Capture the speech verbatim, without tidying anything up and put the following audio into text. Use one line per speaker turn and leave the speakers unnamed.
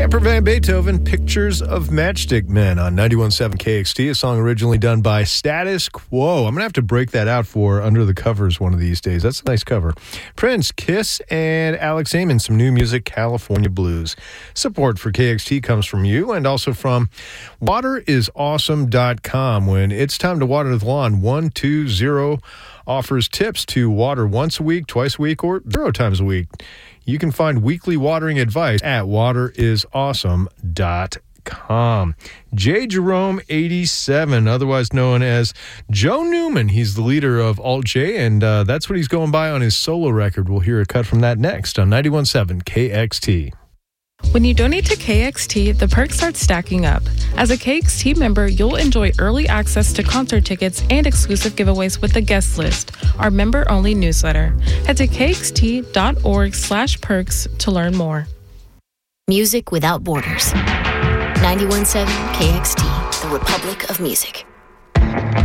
Camper Van Beethoven, Pictures of Matchstick Men on ninety-one point seven K X T, a song originally done by Status Quo. I'm going to have to break that out for Under the Covers one of these days. That's a nice cover. Prince, Kiss, and Alex Amon, some new music, California Blues. Support for K X T comes from you and also from water is awesome dot com. When it's time to water the lawn, one two zero offers tips to water once a week, twice a week, or zero times a week. You can find weekly watering advice at water is awesome dot com. J. Jerome eighty-seven, otherwise known as Joe Newman. He's the leader of Alt J, and uh, that's what he's going by on his solo record. We'll hear a cut from that next on ninety-one point seven K X T.
When you donate to K X T, the perks start stacking up. As a K X T member, you'll enjoy early access to concert tickets and exclusive giveaways with the guest list, our member-only newsletter. Head to kxt.org slash perks to learn more.
Music without borders. ninety-one point seven K X T, the Republic of Music.